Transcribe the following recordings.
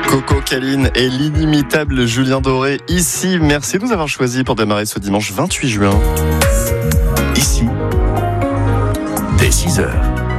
Coco Caline et l'inimitable Julien Doré ici. Merci de nous avoir choisis pour démarrer ce dimanche 28 juin. Ici, dès 6h.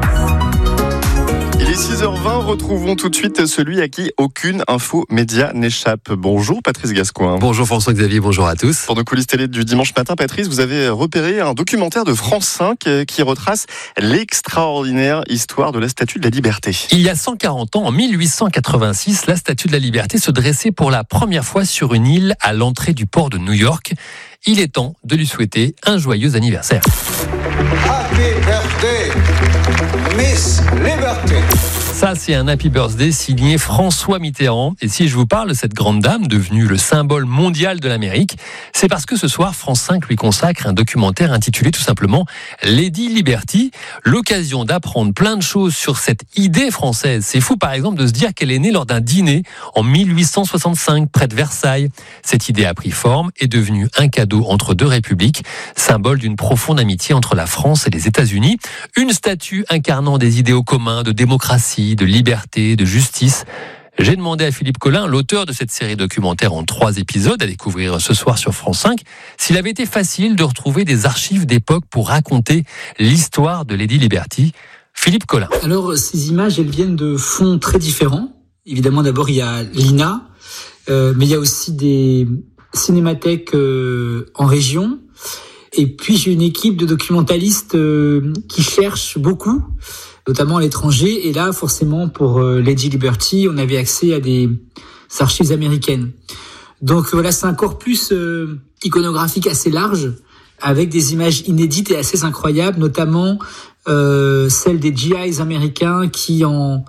Il est 6h20, retrouvons tout de suite celui à qui aucune info média n'échappe. Bonjour Patrice Gascoin. Bonjour François-Xavier, bonjour à tous. Pour nos coulisses télé du dimanche matin, Patrice, vous avez repéré un documentaire de France 5 qui retrace l'extraordinaire histoire de la Statue de la Liberté. Il y a 140 ans, en 1886, la Statue de la Liberté se dressait pour la première fois sur une île à l'entrée du port de New York. Il est temps de lui souhaiter un joyeux anniversaire. Happy birthday, Miss Liberty. Ça, c'est un Happy Birthday signé François Mitterrand. Et si je vous parle de cette grande dame, devenue le symbole mondial de l'Amérique, c'est parce que ce soir, France 5 lui consacre un documentaire intitulé tout simplement Lady Liberty. L'occasion d'apprendre plein de choses sur cette idée française. C'est fou, par exemple, de se dire qu'elle est née lors d'un dîner en 1865, près de Versailles. Cette idée a pris forme, est devenue un cadeau entre deux républiques, symbole d'une profonde amitié entre la France et les États-Unis. Une statue incarnant des idéaux communs de démocratie, de liberté, de justice. J'ai demandé à Philippe Collin, l'auteur de cette série documentaire en 3 épisodes, à découvrir ce soir sur France 5, s'il avait été facile de retrouver des archives d'époque pour raconter l'histoire de Lady Liberty. Philippe Collin. Alors, ces images, elles viennent de fonds très différents. Évidemment, d'abord, il y a l'INA, mais il y a aussi des cinémathèques en région. Et puis, j'ai une équipe de documentalistes qui cherchent beaucoup, notamment à l'étranger. Et là, forcément, pour Lady Liberty, on avait accès à des archives américaines. Donc voilà, c'est un corpus iconographique assez large, avec des images inédites et assez incroyables, notamment celles des GIs américains qui, en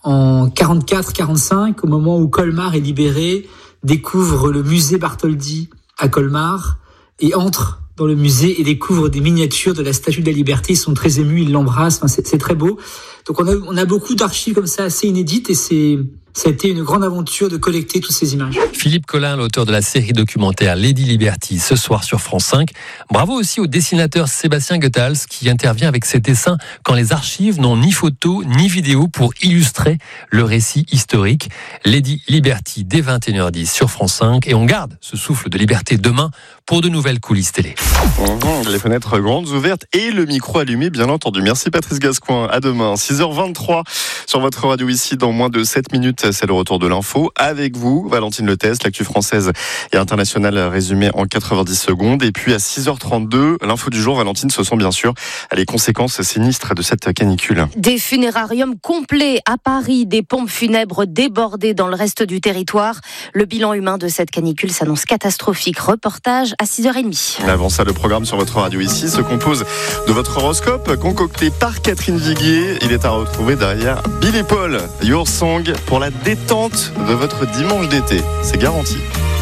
44-45, au moment où Colmar est libéré, découvrent le musée Bartholdi à Colmar et entrent dans le musée et découvrent des miniatures de la Statue de la Liberté. Ils sont très émus, ils l'embrassent, enfin, c'est très beau. Donc on a beaucoup d'archives comme ça assez inédites et ça a été une grande aventure de collecter toutes ces images. Philippe Collin, l'auteur de la série documentaire Lady Liberty, ce soir sur France 5. Bravo aussi au dessinateur Sébastien Goethals qui intervient avec ses dessins quand les archives n'ont ni photo ni vidéo pour illustrer le récit historique. Lady Liberty dès 21h10 sur France 5 et on garde ce souffle de liberté demain pour de nouvelles coulisses télé. Les fenêtres grandes ouvertes et le micro allumé, bien entendu. Merci Patrice Gascoin. À demain, 6h23 sur votre radio ici. Dans moins de 7 minutes, c'est le retour de l'info. Avec vous, Valentine Leteste, l'actu française et internationale résumée en 90 secondes. Et puis à 6h32, l'info du jour, Valentine, ce sont bien sûr les conséquences sinistres de cette canicule. Des funérariums complets à Paris, des pompes funèbres débordées dans le reste du territoire. Le bilan humain de cette canicule s'annonce catastrophique. Reportage à 6h30. Avant ça, le programme sur votre radio ici se compose de votre horoscope concocté par Catherine Viguier. Il est à retrouver derrière Billy Paul, Your Song, pour la détente de votre dimanche d'été. C'est garanti.